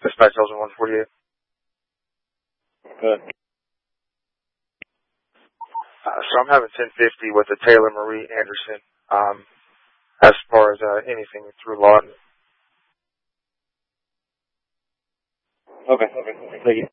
Dispatch Elgin 148. Good. So I'm having 1050 with the Taylor Marie Anderson, as far as anything through Lawton. Okay. Thank you.